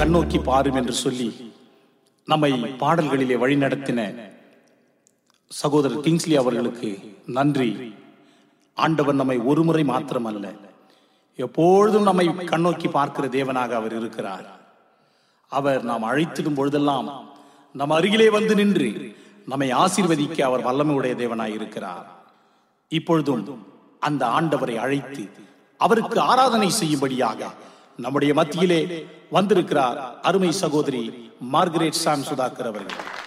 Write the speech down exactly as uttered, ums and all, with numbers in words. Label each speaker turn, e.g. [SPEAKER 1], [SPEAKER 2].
[SPEAKER 1] கண்ணோக்கி பாரும் என்று சொல்லி நம்மை பாடல்களிலே வழிநடத்தின சகோதரர் கிங்ஸ்லி அவர்களுக்கு நன்றி. ஆண்டவர் நம்மை ஒரு முறை மாத்திரமல்ல, எப்பொழுதும் நம்மை கண்ணோக்கி பார்க்கிற தேவனாக அவர் இருக்கிறார். அவர் நாம் அழைத்திடும் பொழுதெல்லாம் நம் அருகிலே வந்து நின்று நம்மை ஆசீர்வதிக்க அவர் வல்லமையுடைய தேவனாய் இருக்கிறார். இப்பொழுதும் அந்த ஆண்டவரை அழைத்து அவருக்கு ஆராதனை செய்யும்படியாக நம்முடைய மத்தியிலே வந்திருக்கிறார் அருமை சகோதரி மார்கரெட் சாம் சுதாகர் அவர்கள்.